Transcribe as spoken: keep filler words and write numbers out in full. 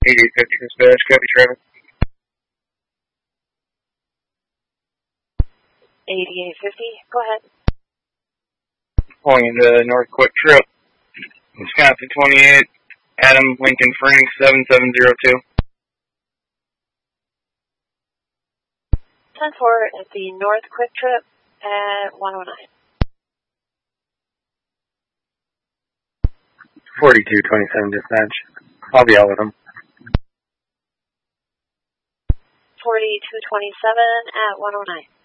eighty-eight fifty dispatch, copy traffic. eighty-eight fifty, go ahead. Pulling into North Quick Trip, Wisconsin twenty-eight, Adam Lincoln Frank seven seven zero two. ten four at the North Quick Trip at one oh nine. forty-two twenty-seven dispatch. I'll be out with them. forty-two twenty-seven at one oh nine.